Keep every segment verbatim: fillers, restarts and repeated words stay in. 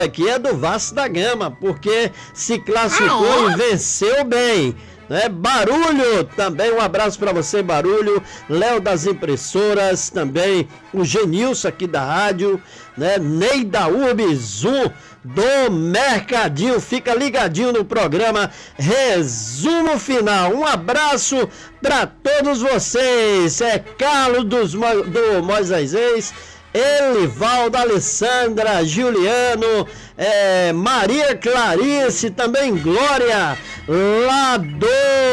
aqui é do Vasco da Gama, porque se classificou ah, é? e venceu bem. Né? Barulho, também um abraço para você, Barulho. Léo das Impressoras, também o Genilson aqui da rádio, né? Ney da Urbizum do Mercadinho, fica ligadinho no programa Resumo Final. Um abraço para todos vocês. É Carlos dos, do Moisés, Elivaldo, Alessandra, Juliano, é, Maria Clarice, também Glória, lá do,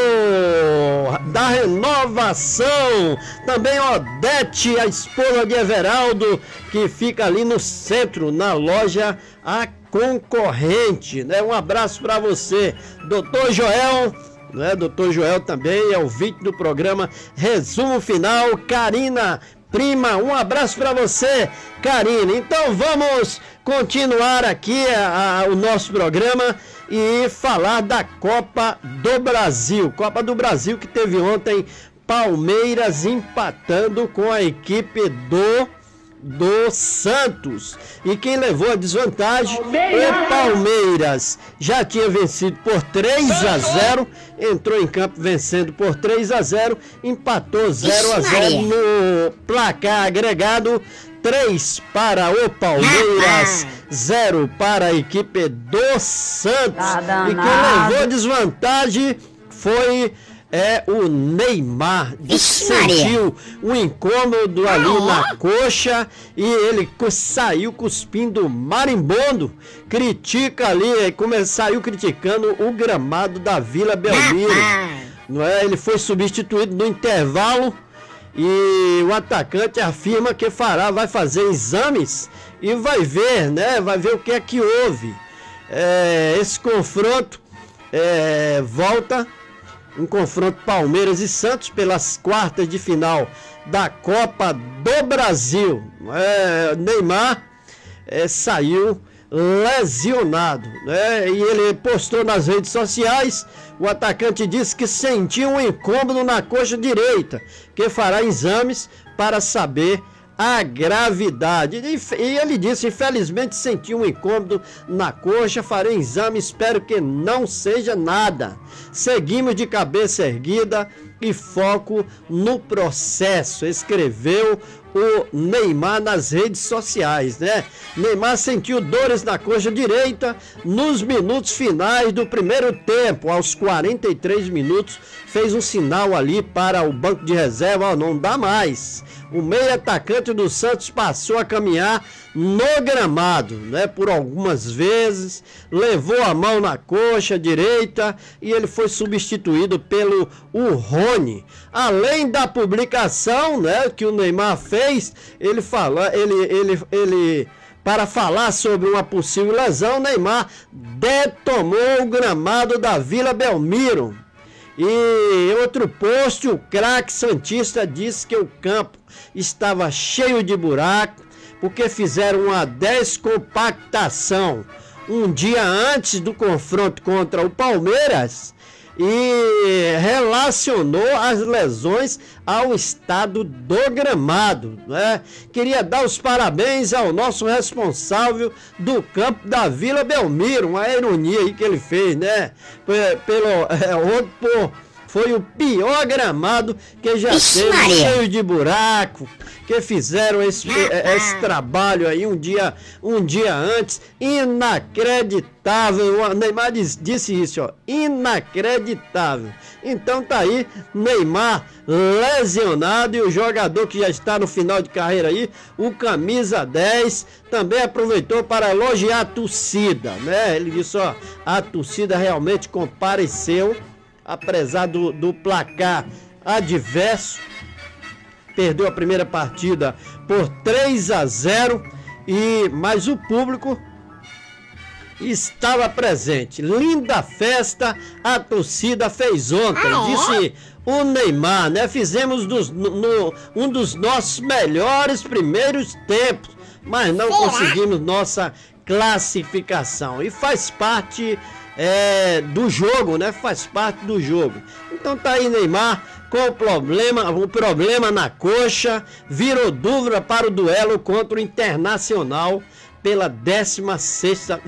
da Renovação, também Odete, a esposa de Everaldo, que fica ali no centro, na loja A Concorrente, né? Um abraço para você, doutor Joel, né? doutor Joel também é o vídeo do programa Resumo Final. Karina, prima, um abraço para você, Karina. Então vamos continuar aqui a, a, o nosso programa e falar da Copa do Brasil. Copa do Brasil que teve ontem Palmeiras empatando com a equipe do, do Santos. E quem levou a desvantagem é Palmeiras. Já tinha vencido por três a zero, entrou em campo vencendo por três a zero, empatou zero a zero no placar agregado. três para o Palmeiras, zero para a equipe do Santos. Tá, e quem levou desvantagem foi é, o Neymar. Sentiu um incômodo ali ah, na coxa e ele saiu cuspindo marimbondo. Critica ali, come, saiu criticando o gramado da Vila Belmiro. Não é? Ele foi substituído no intervalo. E o atacante afirma que fará, vai fazer exames e vai ver, né? Vai ver o que é que houve. É, esse confronto é, volta, um confronto Palmeiras e Santos pelas quartas de final da Copa do Brasil. É, Neymar é, saiu lesionado, né? E ele postou nas redes sociais. O atacante disse que sentiu um incômodo na coxa direita, que fará exames para saber a gravidade. E ele disse, infelizmente sentiu um incômodo na coxa, farei exame, espero que não seja nada. Seguimos de cabeça erguida e foco no processo, escreveu o Neymar nas redes sociais, né? Neymar sentiu dores na coxa direita nos minutos finais do primeiro tempo. Aos quarenta e três minutos, fez um sinal ali para o banco de reserva, ó, não dá mais. O meio atacante do Santos passou a caminhar no gramado, né, por algumas vezes, levou a mão na coxa direita e ele foi substituído pelo o Rony. Além da publicação, né, que o Neymar fez, ele fala, ele, ele, ele, para falar sobre uma possível lesão, Neymar detomou o gramado da Vila Belmiro. E outro post, o craque santista disse que o campo estava cheio de buraco, porque fizeram uma descompactação um dia antes do confronto contra o Palmeiras e relacionou as lesões ao estado do gramado, né? Queria dar os parabéns ao nosso responsável do campo da Vila Belmiro, uma ironia aí que ele fez, né? Pelo, é, por, foi o pior gramado que já Ixi, teve, Maria. cheio de buraco, que fizeram esse, esse trabalho aí um dia, um dia antes, inacreditável. O Neymar disse isso, ó, inacreditável. Então tá aí, Neymar lesionado e o jogador que já está no final de carreira aí, o camisa dez, também aproveitou para elogiar a torcida, né? Ele disse, ó, a torcida realmente compareceu, apesar do, do placar adverso. Perdeu a primeira partida por três a zero, e, mas o público estava presente. Linda festa a torcida fez ontem, ah, é? Disse o Neymar, né? Fizemos dos, no, no, um dos nossos melhores primeiros tempos, mas não Será? conseguimos nossa classificação. E faz parte é, do jogo, né? Faz parte do jogo. Então tá aí Neymar com o problema, um problema na coxa, virou dúvida para o duelo contra o Internacional pela décima sexta